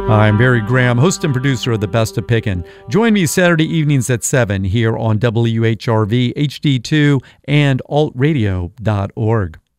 Hi, I'm Barry Graham, host and producer of The Best of Pickin'. Join me Saturday evenings at 7 here on WHRV, HD2, and altradio.org.